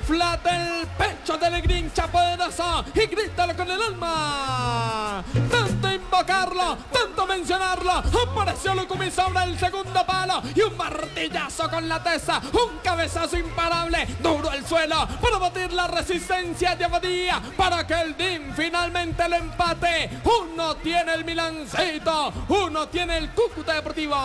inflate el pecho del grincha poderoso y grítalo con el alma. Tanto invocarlo, tanto mencionarlo, apareció Lucumí sobre el segundo palo y un martillazo con la tesa, un cabezazo imparable, duro al suelo para batir la resistencia de Abadía, para que el DIM finalmente lo empate. Uno tiene el Milancito, uno tiene el Cúcuta Deportivo.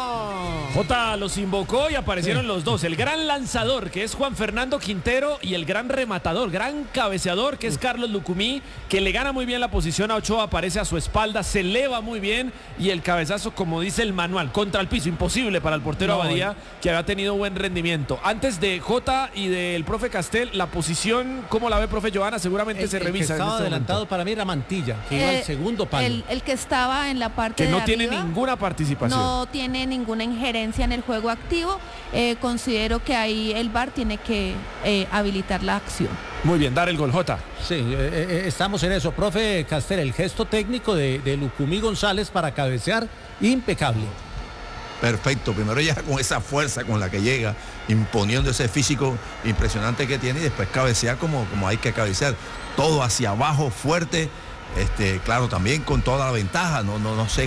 Jota los invocó y aparecieron los dos, el gran lanzador que es Juan Fernando Quintero y el gran rematador, gran cabeceador que es Carlos Lucumí, que le gana muy bien la posición a Ochoa, aparece a su espalda, se eleva muy bien y el cabezazo, como dice el manual, contra el piso, imposible para el portero Abadía, que había tenido buen rendimiento. Antes de Jota y del profe Castel, la posición, ¿cómo la ve, profe Johanna? Seguramente se revisa. El que estaba adelantado momento. Para mí era Mantilla, que iba al segundo palo. El que estaba en la parte que no de tiene arriba, ninguna participación. No tiene ninguna injerencia en el juego activo. Considero que ahí el VAR tiene que habilitar la acción. Muy bien, dar el gol, Jota. Sí, estamos en eso. Profe Castel, el gesto técnico de Lucumí González para cabecear, impecable. Perfecto, primero llega con esa fuerza con la que llega, imponiendo ese físico impresionante que tiene y después cabecear como hay que cabecear, todo hacia abajo, fuerte, claro, también con toda la ventaja, no sé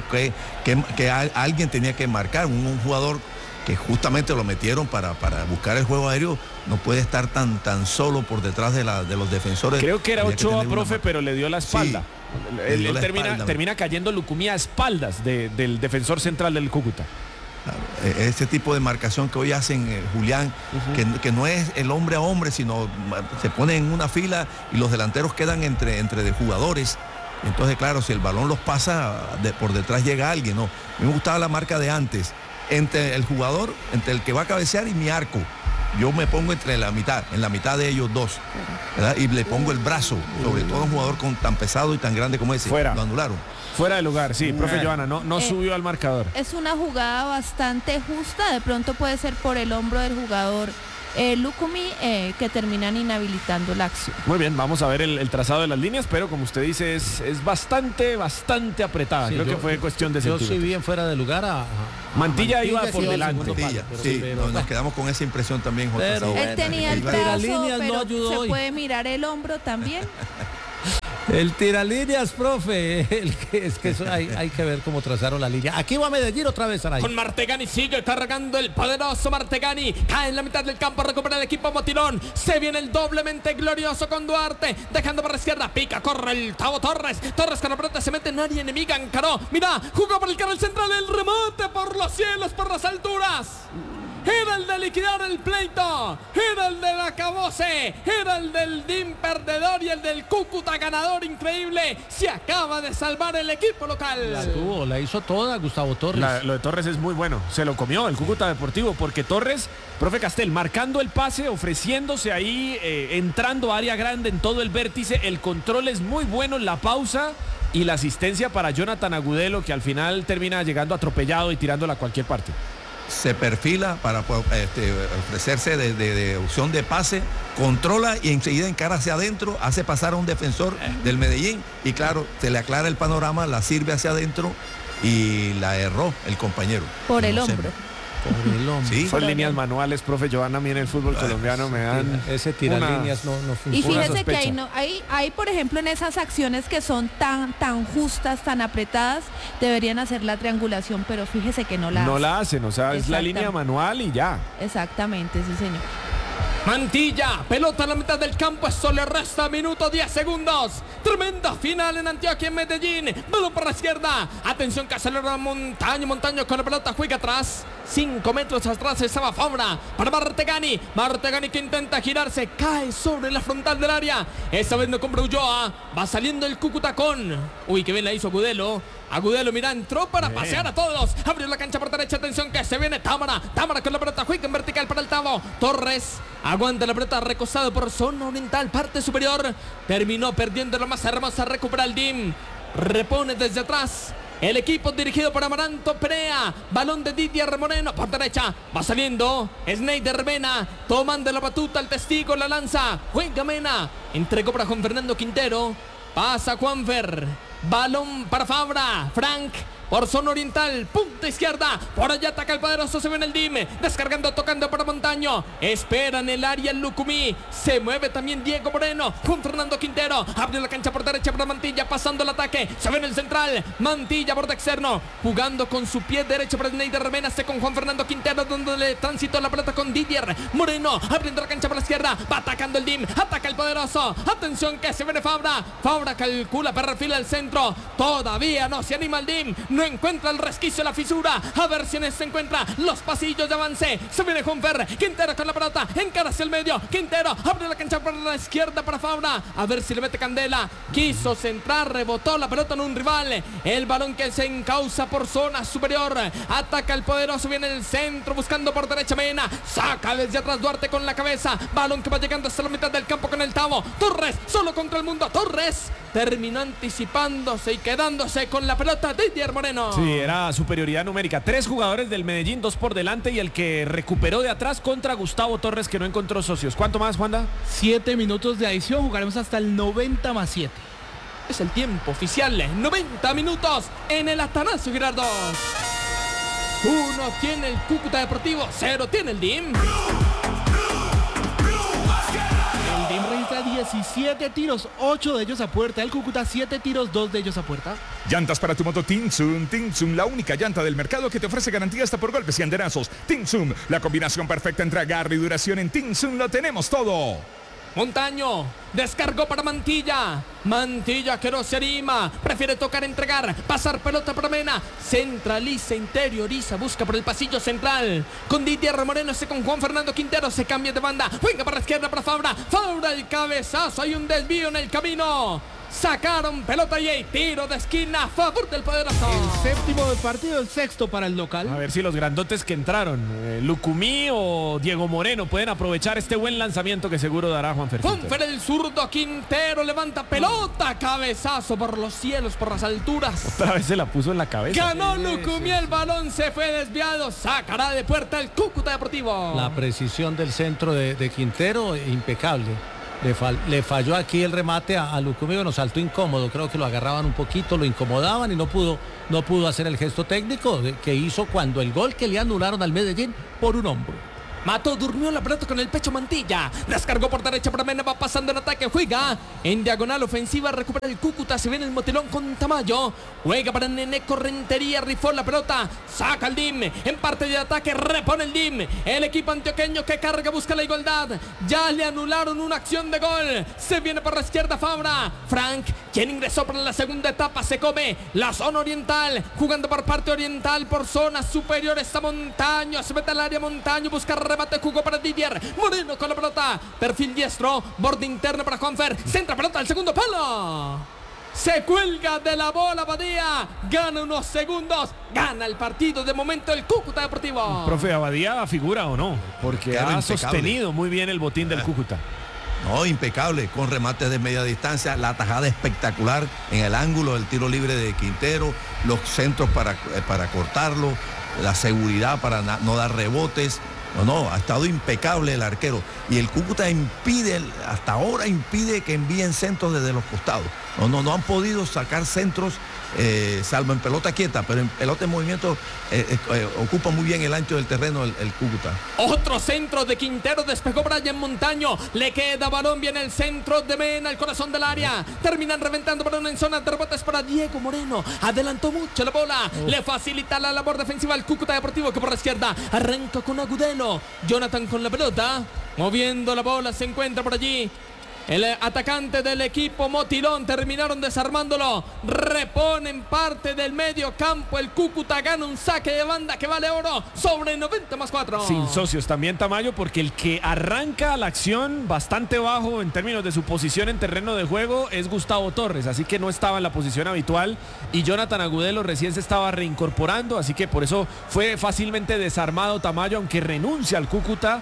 que alguien tenía que marcar, un jugador que justamente lo metieron para buscar el juego aéreo, no puede estar tan solo por detrás de los defensores. Creo que era Ochoa, profe, pero le dio la espalda. Sí, él termina cayendo Lucumí a espaldas del defensor central del Cúcuta. Claro, ese tipo de marcación que hoy hacen, Julián, que no es el hombre a hombre, sino se pone en una fila y los delanteros quedan entre de jugadores. Entonces, claro, si el balón los pasa, por detrás llega alguien, ¿no? A mí me gustaba la marca de antes, entre el jugador, entre el que va a cabecear y mi arco. Yo me pongo en la mitad de ellos dos, ¿verdad? Y le pongo el brazo, sobre todo un jugador tan pesado y tan grande como ese. Fuera. Lo anularon. Fuera de lugar, sí, profe Johanna, no subió al marcador. Es una jugada bastante justa, de pronto puede ser por el hombro del jugador Lucumí, que terminan inhabilitando la acción. Muy bien, vamos a ver el trazado de las líneas, pero como usted dice, es bastante apretada. Sí, creo que fue cuestión de centímetros. Yo sí vi en fuera de lugar a Mantilla iba por delante. Nos quedamos con esa impresión también, Jota. Pero bueno, él tenía el brazo, pero no ayudó se hoy. puede mirar el hombro también. El tiralíneas, profe, es que eso hay que ver cómo trazaron la línea. Aquí va Medellín otra vez, Aray. Con Martegani sigue cargando el poderoso Martegani. Cae en la mitad del campo, recupera el equipo Motilón. Se viene el doblemente glorioso con Duarte. Dejando para la izquierda, pica, corre el Tavo Torres. Torres con la pelota se mete en área enemiga, encaró. Mira, jugó por el canal central, el remate por los cielos, por las alturas. Era el de liquidar el pleito, era el del acabose, era el del DIM perdedor y el del Cúcuta ganador increíble. Se acaba de salvar el equipo local. La hizo toda Gustavo Torres. Lo de Torres es muy bueno, se lo comió el Cúcuta Deportivo, porque Torres, profe Castel, marcando el pase, ofreciéndose ahí, entrando a área grande en todo el vértice, el control es muy bueno, la pausa y la asistencia para Jonathan Agudelo, que al final termina llegando atropellado y tirándola a cualquier parte. Se perfila para ofrecerse de opción de pase, controla y enseguida encara hacia adentro, hace pasar a un defensor del Medellín y claro, se le aclara el panorama, la sirve hacia adentro y la erró el compañero. Por el hombro. Sí. Son líneas manuales, profe Johanna, a mí en el fútbol colombiano me dan ese tiralíneas no funciona. Y fíjese que hay por ejemplo en esas acciones que son tan justas, tan apretadas, deberían hacer la triangulación, pero fíjese que no la hacen, o sea, es la línea manual y ya. Exactamente, sí señor. Mantilla, pelota a la mitad del campo, eso le resta minuto 10 segundos. Tremenda final en Antioquia, en Medellín. Balón por la izquierda. Atención que acelera Montaño con la pelota, juega atrás. 5 metros atrás estaba Fabra para Martegani. Martegani que intenta girarse, cae sobre la frontal del área. Esta vez no compra Ulloa. Va saliendo el Cúcuta con. Uy, que bien la hizo Agudelo. Agudelo, mira, entró para pasear a todos. Abrió la cancha por derecha, atención que se viene Támara con la pelota, juega en vertical para el Tavo. Torres aguanta la pelota, recostado por zona oriental, parte superior. Terminó perdiendo la más hermosa, recupera el DIM. Repone desde atrás el equipo dirigido por Amaranto Perea. Balón de Didier Moreno por derecha. Va saliendo Sneider Mena. Tomando la batuta, el testigo la lanza. Juega Mena. Entregó para Juan Fernando Quintero. Pasa Juanfer. Balón para Fabra. Frank por zona oriental, punta izquierda, por allá ataca el poderoso, se viene el DIM, descargando, tocando para Montaño, espera en el área el Lucumí, se mueve también Diego Moreno, con Fernando Quintero, abre la cancha por derecha para Mantilla, pasando el ataque, se viene el central, Mantilla, borde externo, jugando con su pie derecho para Neider Remena, con Juan Fernando Quintero, dándole tránsito a la pelota con Didier Moreno, abriendo la cancha por la izquierda, va atacando el DIM, ataca el poderoso, atención que se viene Fabra calcula, perfila el centro, todavía no se anima el DIM, no encuentra el resquicio, la fisura, a ver si en este se encuentra los pasillos de avance, se viene Juanfer, Quintero con la pelota, encara hacia el medio, Quintero, abre la cancha por la izquierda para Fabra, a ver si le mete candela, quiso centrar, rebotó la pelota en un rival, el balón que se encausa por zona superior, ataca el poderoso, viene el centro, buscando por derecha Mena, saca desde atrás Duarte con la cabeza, balón que va llegando hasta la mitad del campo con el Tavo, Torres, solo contra el mundo, Torres, terminó anticipándose y quedándose con la pelota Didier Moreno. Sí, era superioridad numérica, 3 jugadores del Medellín, 2 por delante y el que recuperó de atrás contra Gustavo Torres, que no encontró socios. ¿Cuánto más, Juanda? 7 minutos de adición, jugaremos hasta el 90+7. Es el tiempo oficial, 90 minutos en el Atanasio Girardot. 1 tiene el Cúcuta Deportivo, 0 tiene el DIM. El DIM registra 17 tiros, 8 de ellos a puerta. El Cúcuta 7 tiros, 2 de ellos a puerta. Llantas para tu moto Tinsun, la única llanta del mercado que te ofrece garantía hasta por golpes y andenazos. Tinsun, la combinación perfecta entre agarre y duración. En Tinsun lo tenemos todo. Montaño, descargó para Mantilla que no se anima, prefiere tocar, entregar, pasar pelota para Mena, centraliza, interioriza, busca por el pasillo central, con Didier Moreno, con Juan Fernando Quintero, se cambia de banda, juega para la izquierda para Fabra el cabezazo, hay un desvío en el camino, sacaron pelota y hay tiro de esquina a favor del poderoso. El 7º del partido, el 6º para el local. A ver si los grandotes que entraron, Lucumí o Diego Moreno, pueden aprovechar este buen lanzamiento que seguro dará Juanfer. Juanfer el zurdo, Quintero levanta pelota, cabezazo por los cielos, por las alturas. Otra vez se la puso en la cabeza. Ganó Lucumí, el balón se fue desviado, sacará de puerta el Cúcuta Deportivo. La precisión del centro de Quintero, impecable. Le falló aquí el remate a Lucumí, nos saltó incómodo, creo que lo agarraban un poquito, lo incomodaban y no pudo hacer el gesto técnico que hizo cuando el gol que le anularon al Medellín por un hombro. Mató, durmió la pelota con el pecho Mantilla, descargó por derecha para Mena, va pasando en ataque, juega en diagonal ofensiva, recupera el Cúcuta, se viene el motilón con Tamayo, juega para Nené Correntería, rifó la pelota, saca el DIM, en parte de ataque, repone el DIM, el equipo antioqueño que carga, busca la igualdad, ya le anularon una acción de gol, se viene por la izquierda Fabra, Frank, quien ingresó para la segunda etapa, se come la zona oriental, jugando por parte oriental, por zona superior está Montaño, se mete al área Montaño, busca remate, jugó para Didier Moreno con la pelota, perfil diestro, borde interno para Juanfer, centra pelota al segundo palo, se cuelga de la bola Badía, gana unos segundos, gana el partido de momento el Cúcuta Deportivo. Profe, ¿Abadía figura o no? Porque ha sostenido muy bien el botín del Cúcuta. No, impecable, con remates de media distancia, la tajada espectacular en el ángulo, el tiro libre de Quintero, los centros para cortarlo, la seguridad para no dar rebotes. No, ha estado impecable el arquero. Y el Cúcuta hasta ahora impide que envíen centros desde los costados. No han podido sacar centros, salvo en pelota quieta, pero en pelota en movimiento ocupa muy bien el ancho del terreno el Cúcuta. Otro centro de Quintero, despegó Brian Montaño, le queda balón, viene el centro de Mena, el corazón del área, terminan reventando balón en zona de rebotes para Diego Moreno, adelantó mucho la bola, le facilita la labor defensiva al Cúcuta Deportivo, que por la izquierda arranca con Agudelo, Jonathan con la pelota, moviendo la bola, se encuentra por allí el atacante del equipo Motilón, terminaron desarmándolo, reponen parte del medio campo, el Cúcuta gana un saque de banda que vale oro sobre 90+4. Sin socios también Tamayo, porque el que arranca la acción bastante bajo en términos de su posición en terreno de juego es Gustavo Torres, así que no estaba en la posición habitual y Jonathan Agudelo recién se estaba reincorporando, así que por eso fue fácilmente desarmado Tamayo, aunque renuncia al Cúcuta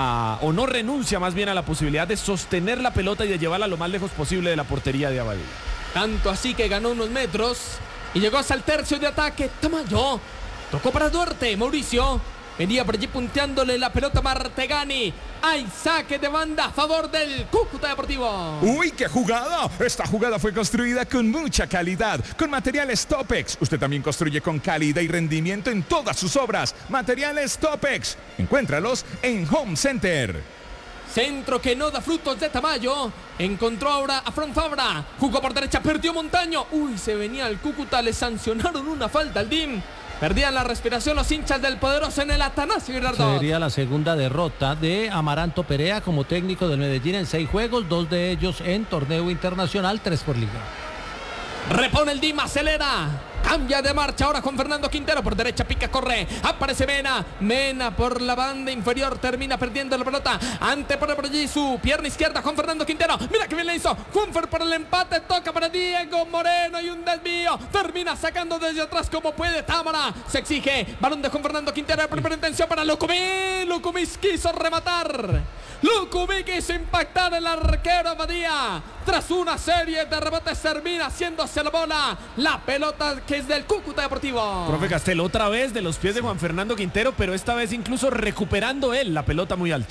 o no renuncia más bien a la posibilidad de sostener la pelota y de llevarla lo más lejos posible de la portería de Abadía. Tanto así que ganó unos metros y llegó hasta el tercio de ataque. Tamayo tocó para Duarte, Mauricio Venía por allí punteándole la pelota Martegani. Hay saque de banda a favor del Cúcuta Deportivo. ¡Uy, qué jugada! Esta jugada fue construida con mucha calidad, con materiales Topex. Usted también construye con calidad y rendimiento en todas sus obras. Materiales Topex. Encuéntralos en Home Center. Centro que no da frutos de Tamayo. Encontró ahora a Fran Fabra. Jugó por derecha, perdió Montaño. Uy, se venía el Cúcuta, le sancionaron una falta al DIM. Perdían la respiración los hinchas del poderoso en el Atanasio Girardot. Sería la segunda derrota de Amaranto Perea como técnico del Medellín en 6 juegos, 2 de ellos en torneo internacional, 3 por liga. Repone el DIM, acelera. Cambia de marcha ahora Juan Fernando Quintero. Por derecha pica, corre. Aparece Mena. Mena por la banda inferior. Termina perdiendo la pelota. Antepone por allí su pierna izquierda Juan Fernando Quintero. Mira que bien le hizo. Juanfer para el empate. Toca para Diego Moreno y un desvío. Termina sacando desde atrás como puede Támara. Se exige. Balón de Juan Fernando Quintero. De primera intención para Lucumí. Lucumí quiso rematar. Lucumí quiso impactar el arquero Abadía. Tras una serie de rebotes termina haciéndose la bola. La pelota que es del Cúcuta Deportivo. Profe Castel, otra vez de los pies de Juan Fernando Quintero, pero esta vez incluso recuperando él la pelota muy alto.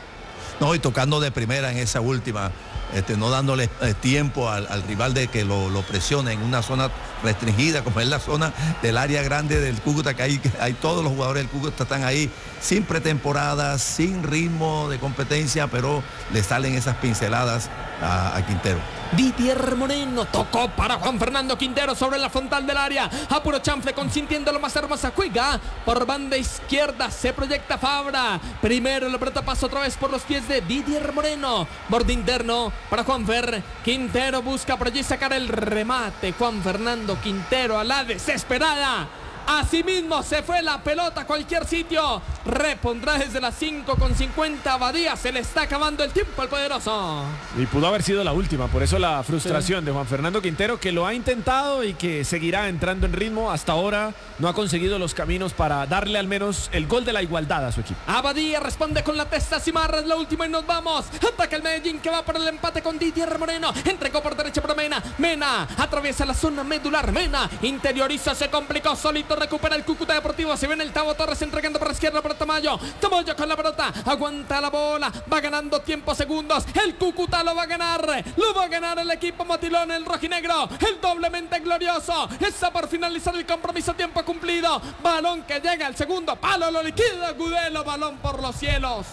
No, y tocando de primera en esa última, no dándole tiempo al rival de que lo presione en una zona restringida, como es la zona del área grande del Cúcuta, que hay todos los jugadores del Cúcuta están ahí, sin pretemporada, sin ritmo de competencia, pero le salen esas pinceladas a Quintero. Didier Moreno tocó para Juan Fernando Quintero sobre la frontal del área. A puro chanfle, consintiéndolo más hermosa. Juega por banda izquierda, se proyecta Fabra. Primero la pelota pasa otra vez por los pies de Didier Moreno. Borde interno para Juanfer. Quintero busca por allí sacar el remate. Juan Fernando Quintero a la desesperada. Asimismo se fue la pelota a cualquier sitio. Repondrá desde las 5:50 Abadía. Se le está acabando el tiempo al poderoso. Y pudo haber sido la última, por eso la frustración de Juan Fernando Quintero, que lo ha intentado y que seguirá entrando en ritmo. Hasta ahora no ha conseguido los caminos para darle al menos el gol de la igualdad a su equipo. Abadía responde con la testa, Cimarra es la última y nos vamos. Ataca el Medellín que va por el empate con Didier Moreno. Entregó por derecha para Mena. Mena atraviesa la zona medular. Mena interioriza, se complicó solito. Recupera el Cúcuta Deportivo. Se viene el Tavo Torres entregando por la izquierda para Tamayo. Tamayo con la pelota. Aguanta la bola. Va ganando tiempo, segundos. El Cúcuta lo va a ganar. Lo va a ganar el equipo motilón, el rojinegro. El doblemente glorioso. Está por finalizar el compromiso. Tiempo cumplido. Balón que llega al segundo palo. Lo liquida Agudelo. Balón por los cielos.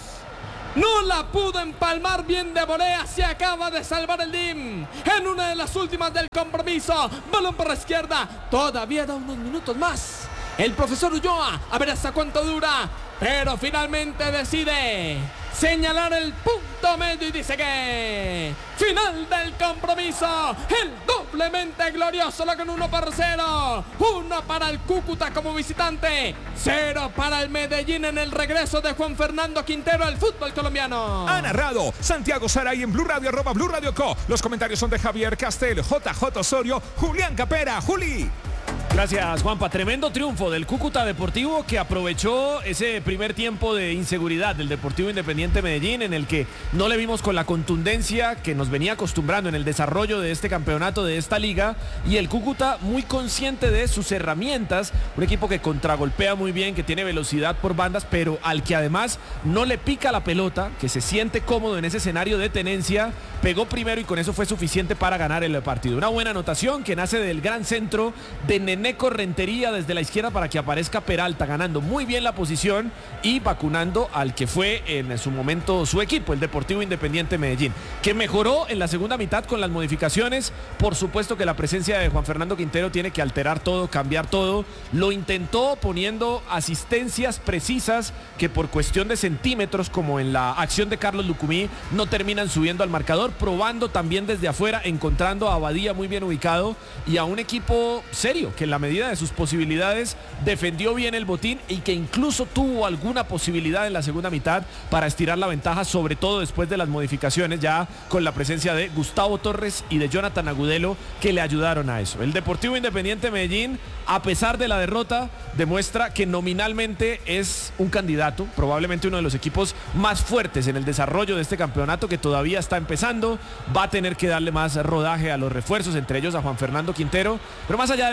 No la pudo empalmar bien de volea. Se acaba de salvar el DIM en una de las últimas del compromiso. Balón por la izquierda. Todavía da unos minutos más el profesor Ulloa. A ver hasta cuánto dura. Pero finalmente decide señalar el punto medio y dice que final del compromiso. El doblemente glorioso lo ganó 1-0. 1 para el Cúcuta como visitante, 0 para el Medellín en el regreso de Juan Fernando Quintero al fútbol colombiano. Ha narrado Santiago Saray en Blue Radio, @Blue Radio Co. Los comentarios son de Javier Castel, JJ Osorio, Julián Capera. Juli. Gracias, Juanpa. Tremendo triunfo del Cúcuta Deportivo, que aprovechó ese primer tiempo de inseguridad del Deportivo Independiente Medellín, en el que no le vimos con la contundencia que nos venía acostumbrando en el desarrollo de este campeonato, de esta liga, y el Cúcuta muy consciente de sus herramientas, un equipo que contragolpea muy bien, que tiene velocidad por bandas, pero al que además no le pica la pelota, que se siente cómodo en ese escenario de tenencia. Pegó primero y con eso fue suficiente para ganar el partido. Una buena anotación que nace del gran centro de Neneco Rentería desde la izquierda para que aparezca Peralta, ganando muy bien la posición y vacunando al que fue en su momento su equipo, el Deportivo Independiente Medellín, que mejoró en la segunda mitad con las modificaciones. Por supuesto que la presencia de Juan Fernando Quintero tiene que alterar todo, cambiar todo. Lo intentó poniendo asistencias precisas que por cuestión de centímetros, como en la acción de Carlos Lucumí, no terminan subiendo al marcador, probando también desde afuera, encontrando a Abadía muy bien ubicado y a un equipo serio que en la medida de sus posibilidades defendió bien el botín y que incluso tuvo alguna posibilidad en la segunda mitad para estirar la ventaja, sobre todo después de las modificaciones, ya con la presencia de Gustavo Torres y de Jonathan Agudelo, que le ayudaron a eso. El Deportivo Independiente Medellín, a pesar de la derrota, demuestra que nominalmente es un candidato, probablemente uno de los equipos más fuertes en el desarrollo de este campeonato, que todavía está empezando. Va a tener que darle más rodaje a los refuerzos, entre ellos a Juan Fernando Quintero, pero más allá de no haber conseguido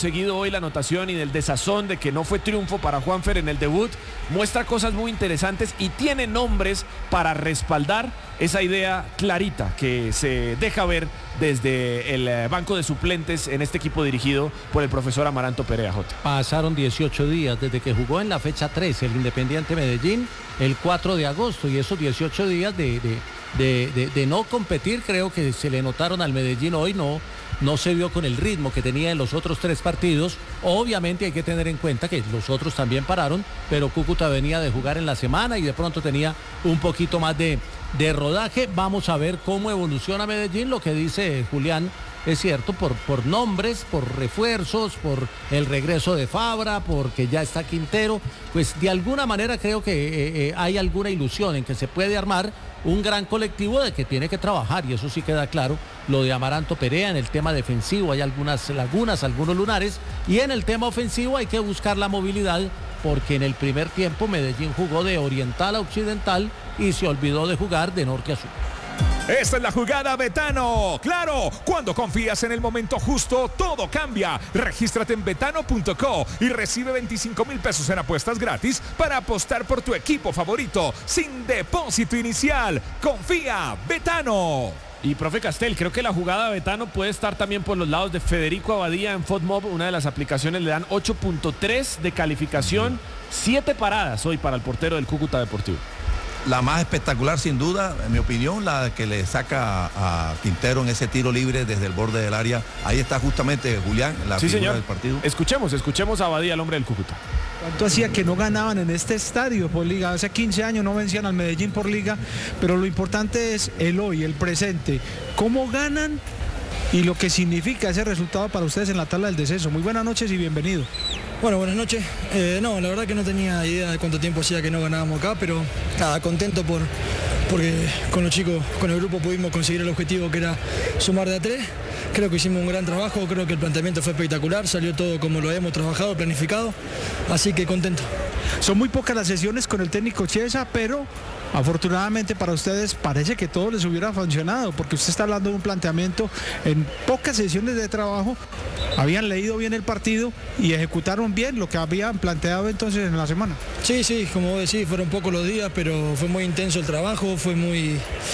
conseguido hoy la anotación y del desazón de que no fue triunfo para Juanfer en el debut, muestra cosas muy interesantes y tiene nombres para respaldar esa idea clarita que se deja ver desde el banco de suplentes en este equipo dirigido por el profesor Amaranto Perea, Jota. Pasaron 18 días desde que jugó en la fecha 13 el Independiente Medellín el 4 de agosto y esos 18 días de no competir creo que se le notaron al Medellín hoy, no se vio con el ritmo que tenía en los otros 3 partidos. Obviamente hay que tener en cuenta que los otros también pararon, pero Cúcuta venía de jugar en la semana y de pronto tenía un poquito más de rodaje. Vamos a ver cómo evoluciona Medellín. Lo que dice Julián es cierto, por nombres, por refuerzos, por el regreso de Fabra, porque ya está Quintero, pues de alguna manera creo que hay alguna ilusión en que se puede armar un gran colectivo de que tiene que trabajar, y eso sí queda claro. Lo de Amaranto Perea en el tema defensivo hay algunas lagunas, algunos lunares, y en el tema ofensivo hay que buscar la movilidad, porque en el primer tiempo Medellín jugó de oriental a occidental y se olvidó de jugar de norte a sur. Esta es la jugada Betano. Claro, cuando confías en el momento justo, todo cambia. Regístrate en betano.co y recibe 25,000 pesos en apuestas gratis para apostar por tu equipo favorito sin depósito inicial. Confía, Betano. Y profe Castel, creo que la jugada Betano puede estar también por los lados de Federico Abadía en FODMOB. Una de las aplicaciones le dan 8.3 de calificación, 7 paradas hoy para el portero del Cúcuta Deportivo. La más espectacular sin duda, en mi opinión, la que le saca a Quintero en ese tiro libre desde el borde del área. Ahí está justamente Julián, la figura del partido. Escuchemos a Abadía, el hombre del Cúcuta. ¿Cuánto hacía que no ganaban en este estadio por liga? Hace 15 años no vencían al Medellín por liga, pero lo importante es el hoy, el presente. ¿Cómo ganan? Y lo que significa ese resultado para ustedes en la tabla del descenso. Muy buenas noches y bienvenido. Bueno, buenas noches. No, la verdad que no tenía idea de cuánto tiempo hacía que no ganábamos acá, pero nada, contento porque con los chicos, con el grupo pudimos conseguir el objetivo que era sumar de a 3. Creo que hicimos un gran trabajo, creo que el planteamiento fue espectacular, salió todo como lo habíamos trabajado, planificado, así que contento. Son muy pocas las sesiones con el técnico Chiesa, pero afortunadamente para ustedes parece que todo les hubiera funcionado, porque usted está hablando de un planteamiento en pocas sesiones de trabajo. Habían leído bien el partido y ejecutaron bien lo que habían planteado entonces en la semana. Sí, como vos decís, fueron pocos los días, pero fue muy intenso el trabajo, fue muy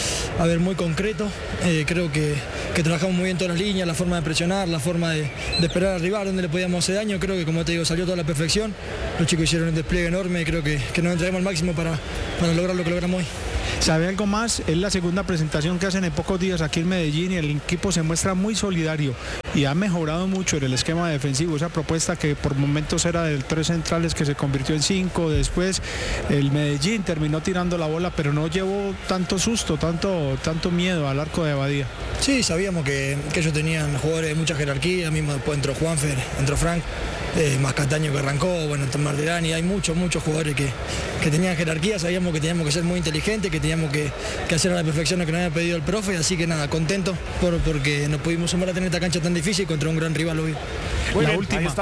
concreto. Creo que trabajamos muy bien todas las líneas, la forma de presionar, la forma de esperar al rival, donde le podíamos hacer daño. Creo que, como te digo, salió toda la perfección. Los chicos hicieron un despliegue enorme, creo que nos entregamos al máximo para lograr lo que logramos hoy. ¿Sabe algo más? Es la segunda presentación que hacen en pocos días aquí en Medellín y el equipo se muestra muy solidario y ha mejorado mucho en el esquema defensivo. Esa propuesta que por momentos era de 3 centrales que se convirtió en 5, después el Medellín terminó tirando la bola, pero no llevó tanto susto, tanto miedo al arco de Abadía. Sí, sabíamos que ellos tenían jugadores de mucha jerarquía, mismo después entró Juanfer, entró Frank, más Castaño que arrancó, bueno, entró Marderani, hay muchos jugadores que tenían jerarquía, sabíamos que teníamos que ser muy inteligentes, que teníamos que hacer a la perfección lo que nos había pedido el profe, así que nada, contento porque nos pudimos sumar a tener esta cancha tan difícil contra un gran rival hoy. La última.